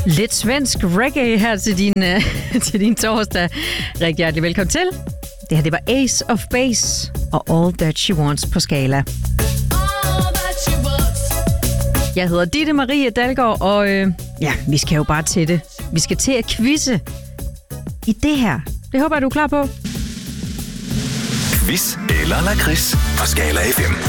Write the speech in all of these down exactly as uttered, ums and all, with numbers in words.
Lidt svensk reggae her til din, uh, til din torsdag. Rigtig hjertelig velkommen til. Det her, det var Ace of Base og All That She Wants på Skala. Jeg hedder Ditte Marie Dalgaard, og øh, ja, vi skal jo bare til det. Vi skal til at quizze i det her. Det håber jeg, du er klar på. Quiz eller lakrids på Skala F M.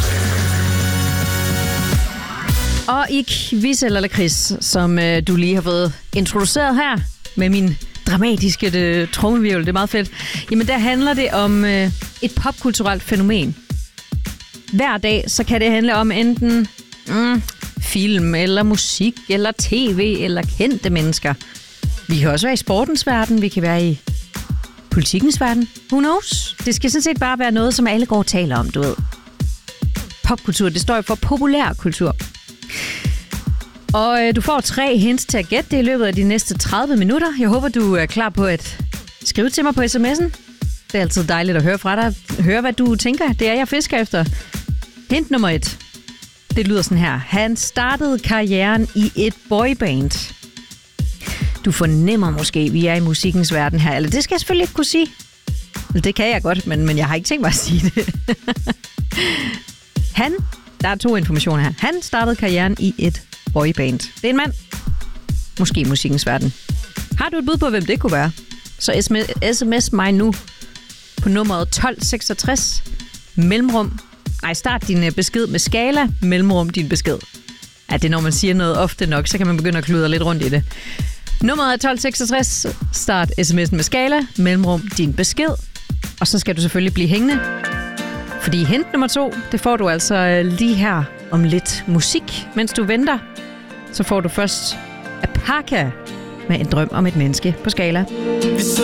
Og i quiz eller lakrids, som øh, du lige har fået introduceret her med min dramatiske øh, trommevirvel, det er meget fedt. Jamen der handler det om øh, et popkulturelt fænomen. Hver dag så kan det handle om enten mm, film eller musik eller tv eller kendte mennesker. Vi kan også være i sportens verden, vi kan være i politikkens verden. Who knows? Det skal sådan set bare være noget, som alle går og taler om, du ved. Popkultur, det står jo for populær kultur. Og øh, du får tre hints til at gætte det i løbet af de næste tredive minutter. Jeg håber, du er klar på at skrive til mig på sms'en. Det er altid dejligt at høre fra dig. Høre, hvad du tænker. Det er jeg fisker efter. Hint nummer et. Det lyder sådan her. Han startede karrieren i et boyband. Du fornemmer måske, vi er i musikkens verden her. Eller det skal jeg selvfølgelig ikke kunne sige. Eller det kan jeg godt, men, men jeg har ikke tænkt mig at sige det. Han, der er to informationer her. Han startede karrieren i et boyband. Det er en mand. Måske i musikkens verden. Har du et bud på, hvem det kunne være? Så sms mig nu på nummeret tolv seksogtres mellemrum. Nej, start din besked med Skala, mellemrum din besked. Ja, det er når man siger noget ofte nok, så kan man begynde at kludre lidt rundt i det. Nummeret er tolv seksogtres. Start sms'en med Skala, mellemrum din besked. Og så skal du selvfølgelig blive hængende. Fordi hint nummer to, det får du altså lige her om lidt musik. Mens du venter, så får du først Apaka med En drøm om et menneske på Skala.